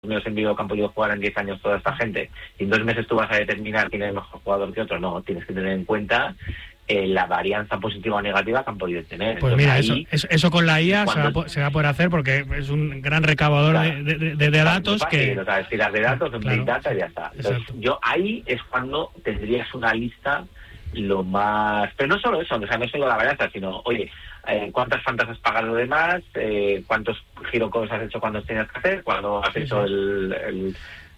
torneos en vivo que han podido jugar en 10 años toda esta gente, y en 2 meses tú vas a determinar quién es el mejor jugador que otro. No, tienes que tener en cuenta la varianza positiva o negativa que han podido tener. Pues entonces, mira, eso con la IA se va a poder hacer, porque es un gran recabador de datos que... O sea, tiras de datos, en Big Data y ya está. Entonces, yo ahí es cuando tendrías una lista lo más... Pero no solo eso, o sea, no solo la varianza, sino, oye, cuántas fantas has pagado de más, cuántos girocalls has hecho cuando tenías que hacer, cuando has hecho el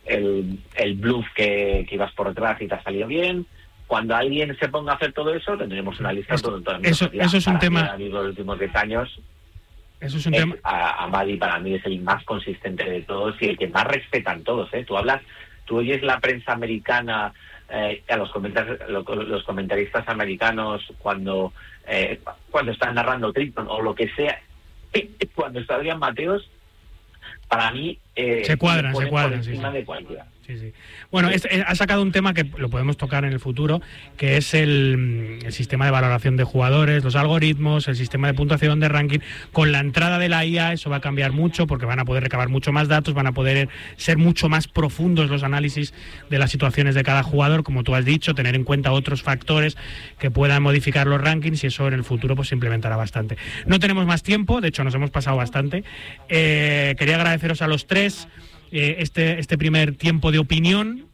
bluff que ibas por detrás y te ha salido bien. Cuando alguien se ponga a hacer todo eso, tendremos una lista eso es un tema. A mí, los últimos 10 años, eso es un tema. Amadi para mí es el más consistente de todos y el que más respetan todos. Tú oyes la prensa americana, a los comentaristas americanos cuando están narrando Triton o lo que sea, cuando está Adrián Mateos, para mí se cuadran por encima de cualquiera. Sí. Bueno, ha sacado un tema que lo podemos tocar en el futuro, que es el sistema de valoración de jugadores, los algoritmos, el sistema de puntuación de ranking. Con la entrada de la IA eso va a cambiar mucho, porque van a poder recabar mucho más datos, van a poder ser mucho más profundos los análisis de las situaciones de cada jugador, como tú has dicho, tener en cuenta otros factores que puedan modificar los rankings, y eso en el futuro pues se implementará bastante. No tenemos más tiempo, de hecho nos hemos pasado bastante. Quería agradeceros a los tres este primer tiempo de opinión,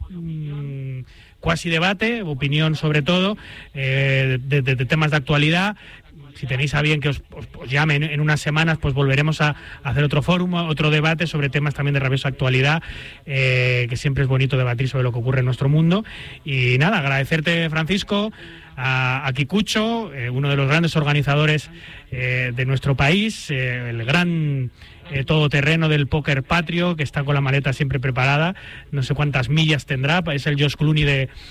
cuasi debate, opinión sobre todo, de temas de actualidad. Si tenéis a bien que os llamen en unas semanas, pues volveremos a hacer otro fórum, otro debate sobre temas también de rabiosa actualidad, que siempre es bonito debatir sobre lo que ocurre en nuestro mundo. Y nada, agradecerte, Francisco, a Kikucho, uno de los grandes organizadores de nuestro país, el gran todoterreno del póker patrio, que está con la maleta siempre preparada, no sé cuántas millas tendrá, es el Josh Clooney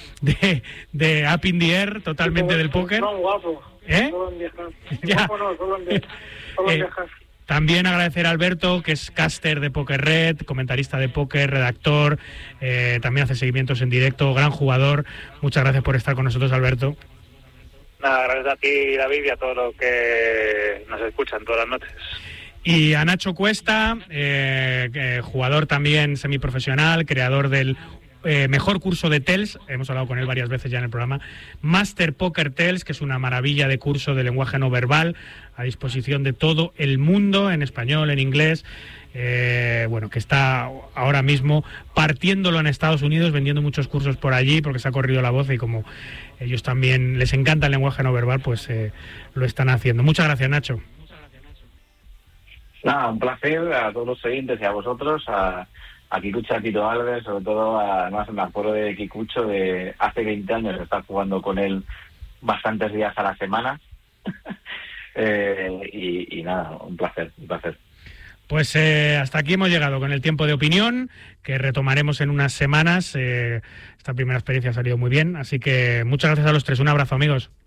de Up in the Air, totalmente del póker. No, guapo. Solo en viajar. Ya. Guapo no, solo en viajar. También agradecer a Alberto, que es caster de Poker Red, comentarista de póker, redactor, también hace seguimientos en directo, gran jugador. Muchas gracias por estar con nosotros, Alberto. Nada, gracias a ti, David, y a todos los que nos escuchan todas las noches. Y a Nacho Cuesta, jugador también semiprofesional, creador del mejor curso de TELS, hemos hablado con él varias veces ya en el programa, Master Poker TELS, que es una maravilla de curso de lenguaje no verbal a disposición de todo el mundo, en español, en inglés, que está ahora mismo partiéndolo en Estados Unidos, vendiendo muchos cursos por allí, porque se ha corrido la voz, y como ellos también les encanta el lenguaje no verbal, pues lo están haciendo. Muchas gracias, Nacho. Nada, un placer a todos los oyentes y a vosotros, a Kikucho, a Tito Alves, sobre todo, además me acuerdo de Kikucho de hace 20 años, estar jugando con él bastantes días a la semana. Y nada, un placer. Pues hasta aquí hemos llegado con el tiempo de opinión, que retomaremos en unas semanas. Esta primera experiencia ha salido muy bien, así que muchas gracias a los tres. Un abrazo, amigos.